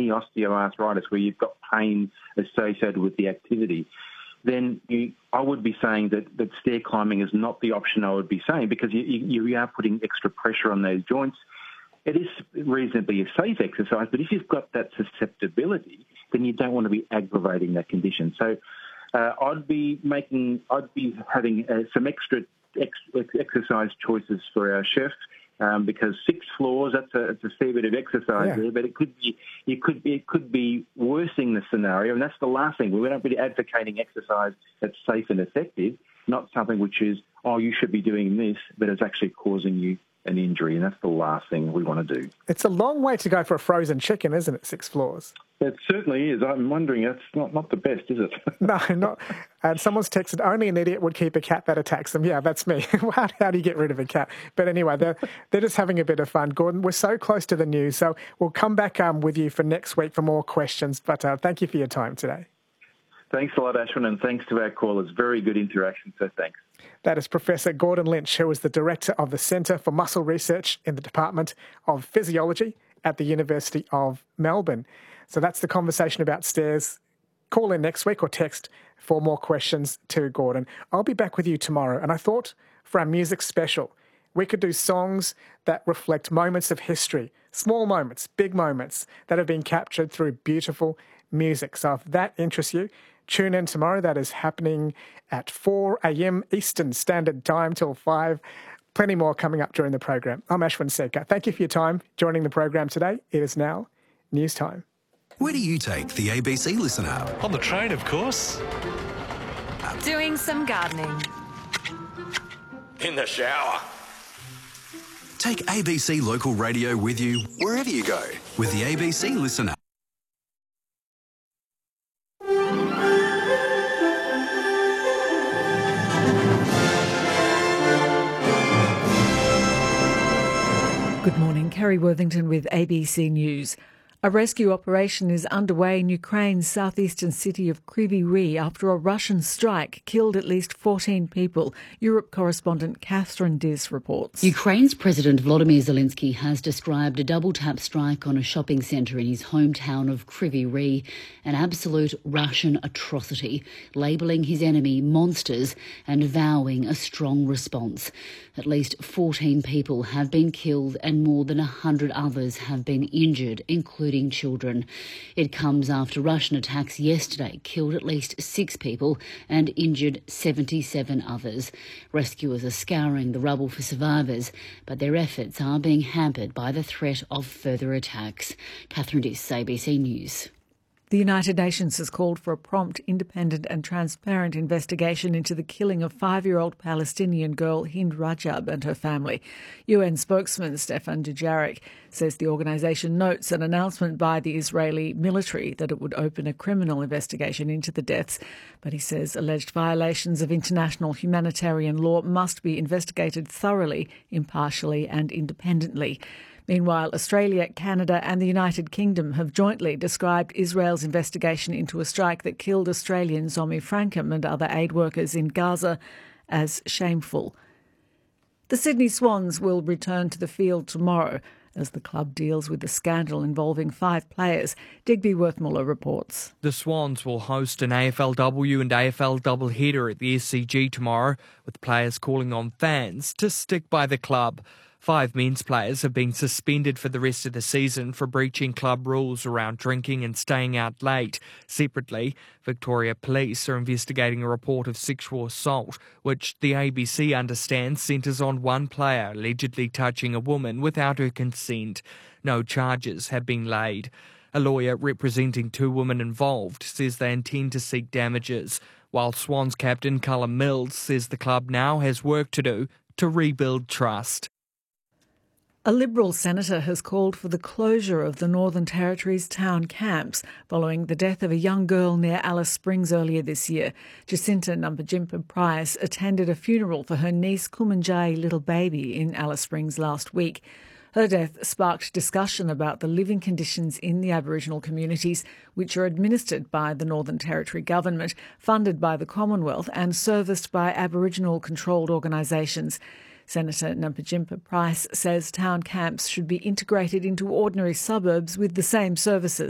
any osteoarthritis where you've got pain associated with the activity, then I would be saying that stair climbing is not the option I would be saying, because you are putting extra pressure on those joints. It is reasonably a safe exercise, but if you've got that susceptibility, then you don't want to be aggravating that condition. So I'd be having some extra exercise choices for our chef, because 6 floors, it's a fair bit of exercise there, but it could be worsening the scenario, and that's the last thing. We're not really advocating exercise that's safe and effective, not something which is, you should be doing this, but it's actually causing you an injury, and that's the last thing we want to do. It's a long way to go for a frozen chicken, isn't it, 6 floors? It certainly is. I'm wondering, that's not the best, is it? No, not. And someone's texted, only an idiot would keep a cat that attacks them. Yeah, that's me. How do you get rid of a cat? But anyway, they're just having a bit of fun. Gordon, we're so close to the news, so we'll come back with you for next week for more questions. But thank you for your time today. Thanks a lot, Ashwin, and thanks to our callers. Very good interaction, so thanks. That is Professor Gordon Lynch, who is the Director of the Centre for Muscle Research in the Department of Physiology at the University of Melbourne. So that's the conversation about stairs. Call in next week or text for more questions to Gordon. I'll be back with you tomorrow, and I thought for our music special, we could do songs that reflect moments of history, small moments, big moments that have been captured through beautiful music. So if that interests you, tune in tomorrow. That is happening at 4 a.m. Eastern Standard Time till 5. Plenty more coming up during the program. I'm Ashwin Sekar. Thank you for your time joining the program today. It is now news time. Where do you take the ABC Listen app? On the train, of course. Doing some gardening. In the shower. Take ABC Local Radio with you wherever you go with the ABC Listen app. Good morning, Kerry Worthington with ABC News. A rescue operation is underway in Ukraine's southeastern city of Kryvyi Rih after a Russian strike killed at least 14 people. Europe correspondent Catherine Diz reports. Ukraine's President Volodymyr Zelensky has described a double-tap strike on a shopping centre in his hometown of Kryvyi Rih an absolute Russian atrocity, labelling his enemy monsters and vowing a strong response. At least 14 people have been killed and more than 100 others have been injured, including children. It comes after Russian attacks yesterday killed at least 6 people and injured 77 others. Rescuers are scouring the rubble for survivors, but their efforts are being hampered by the threat of further attacks. Catherine Diss, ABC News. The United Nations has called for a prompt, independent and transparent investigation into the killing of 5-year-old Palestinian girl Hind Rajab and her family. UN spokesman Stefan Dujarric says the organisation notes an announcement by the Israeli military that it would open a criminal investigation into the deaths, but he says alleged violations of international humanitarian law must be investigated thoroughly, impartially and independently. Meanwhile, Australia, Canada and the United Kingdom have jointly described Israel's investigation into a strike that killed Australian Zomi Frankham and other aid workers in Gaza as shameful. The Sydney Swans will return to the field tomorrow as the club deals with the scandal involving 5 players. Digby Worthmuller reports. The Swans will host an AFLW and AFL doubleheader at the SCG tomorrow, with players calling on fans to stick by the club. 5 men's players have been suspended for the rest of the season for breaching club rules around drinking and staying out late. Separately, Victoria Police are investigating a report of sexual assault, which the ABC understands centres on one player allegedly touching a woman without her consent. No charges have been laid. A lawyer representing 2 women involved says they intend to seek damages, while Swans captain Callum Mills says the club now has work to do to rebuild trust. A Liberal senator has called for the closure of the Northern Territory's town camps following the death of a young girl near Alice Springs earlier this year. Jacinta Nampijinpa Price attended a funeral for her niece Kumanjai little baby in Alice Springs last week. Her death sparked discussion about the living conditions in the Aboriginal communities, which are administered by the Northern Territory government, funded by the Commonwealth and serviced by Aboriginal-controlled organisations. Senator Nampijinpa Price says town camps should be integrated into ordinary suburbs with the same services.